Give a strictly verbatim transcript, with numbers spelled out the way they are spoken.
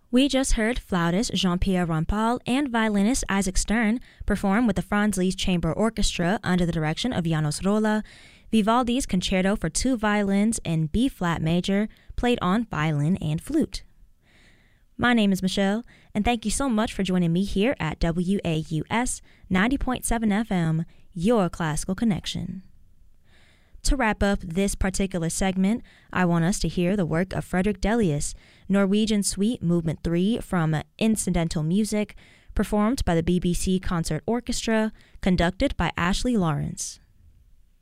We just heard flautist Jean-Pierre Rampal and violinist Isaac Stern perform with the Franz Liszt Chamber Orchestra under the direction of Janos Rolla, Vivaldi's Concerto for Two Violins in B-flat major, played on violin and flute. My name is Michelle, and thank you so much for joining me here at W A U S ninety point seven F M, your classical connection. To wrap up this particular segment, I want us to hear the work of Frederick Delius, Norwegian Suite Movement three from Incidental Music, performed by the B B C Concert Orchestra, conducted by Ashley Lawrence.